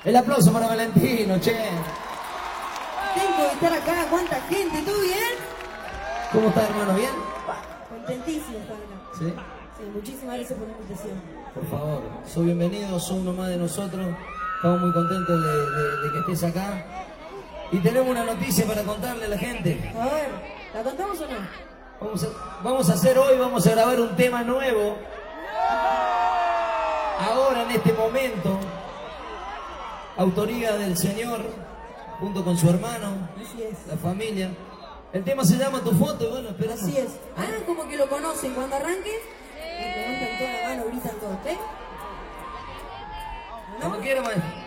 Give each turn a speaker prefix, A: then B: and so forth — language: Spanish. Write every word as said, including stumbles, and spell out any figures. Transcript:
A: El aplauso para Valentino, che.
B: Tengo de estar acá, cuánta gente, ¿todo bien?
A: ¿Cómo está, hermano? ¿Bien?
B: Contentísimo estar acá.
A: ¿Sí?
B: Sí, muchísimas gracias por la invitación.
A: Por favor, sos bienvenido, sos uno más de nosotros. Estamos muy contentos de, de, de que estés acá. Y tenemos una noticia para contarle a la gente.
B: A ver, ¿la contamos o no?
A: Vamos a, vamos a hacer hoy, vamos a grabar un tema nuevo. Ahora, en este momento, autoría del Señor, junto con su hermano,
B: Así es.
A: la familia. El tema se llama Tu Foto, y bueno, esperamos.
B: Así es. Hagan como que lo conocen. Cuando arranquen, levantan toda la mano, gritan todo, ¿ok?
A: Como quiera, maestro.